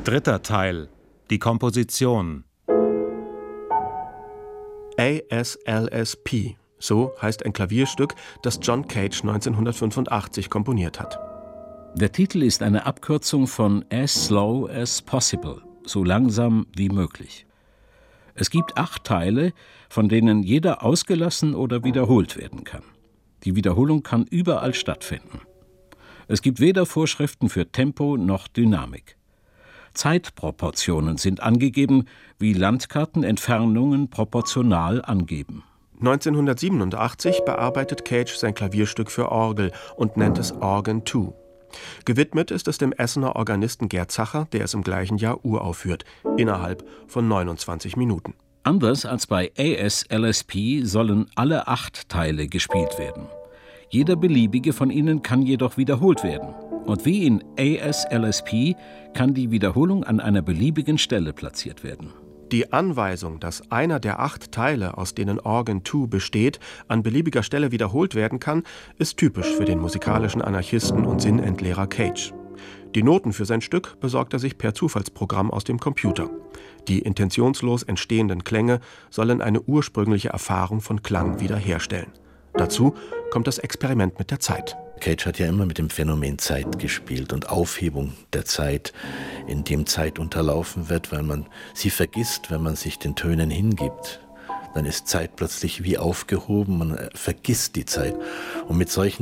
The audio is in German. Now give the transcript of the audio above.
Dritter Teil. Die Komposition. ASLSP, so heißt ein Klavierstück, das John Cage 1985 komponiert hat. Der Titel ist eine Abkürzung von As Slow as Possible, so langsam wie möglich. Es gibt 8 Teile, von denen jeder ausgelassen oder wiederholt werden kann. Die Wiederholung kann überall stattfinden. Es gibt weder Vorschriften für Tempo noch Dynamik. Zeitproportionen sind angegeben, wie Landkarten Entfernungen proportional angeben. 1987 bearbeitet Cage sein Klavierstück für Orgel und nennt es Organ 2. Gewidmet ist es dem Essener Organisten Gerd Zacher, der es im gleichen Jahr uraufführt, innerhalb von 29 Minuten. Anders als bei ASLSP sollen alle 8 Teile gespielt werden. Jeder beliebige von ihnen kann jedoch wiederholt werden. Und wie in ASLSP kann die Wiederholung an einer beliebigen Stelle platziert werden. Die Anweisung, dass einer der 8 Teile, aus denen Organ 2 besteht, an beliebiger Stelle wiederholt werden kann, ist typisch für den musikalischen Anarchisten und Sinnentleerer Cage. Die Noten für sein Stück besorgt er sich per Zufallsprogramm aus dem Computer. Die intentionslos entstehenden Klänge sollen eine ursprüngliche Erfahrung von Klang wiederherstellen. Dazu kommt das Experiment mit der Zeit. Cage hat ja immer mit dem Phänomen Zeit gespielt und Aufhebung der Zeit, in dem Zeit unterlaufen wird, weil man sie vergisst, wenn man sich den Tönen hingibt. Dann ist Zeit plötzlich wie aufgehoben, man vergisst die Zeit. Und mit solchen